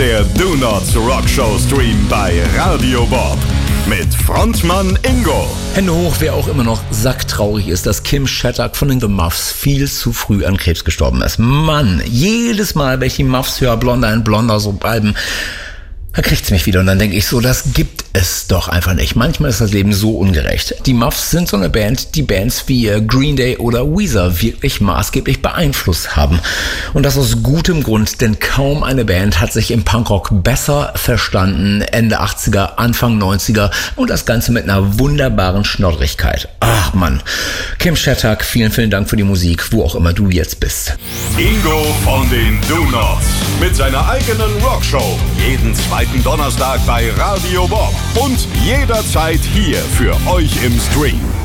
der Do Not Rock Show Stream bei Radio Bob. Mit Frontmann Ingo. Hände hoch, wer auch immer noch sacktraurig ist, dass Kim Shattuck von den The Muffs viel zu früh an Krebs gestorben ist. Mann, jedes Mal, wenn ich die Muffs höre, Blonder and Blonder, so Alben, da kriegt's mich wieder und dann denke ich so, das gibt es doch einfach nicht. Manchmal ist das Leben so ungerecht. Die Muffs sind so eine Band, die Bands wie Green Day oder Weezer wirklich maßgeblich beeinflusst haben. Und das aus gutem Grund, denn kaum eine Band hat sich im Punkrock besser verstanden, Ende 80er, Anfang 90er und das Ganze mit einer wunderbaren Schnoddrigkeit. Ach Mann, Kim Shattuck, vielen Dank für die Musik, wo auch immer du jetzt bist. Ingo von den Do Nots mit seiner eigenen Rockshow. Jeden zweiten Donnerstag bei Radio Bob und jederzeit hier für euch im Stream.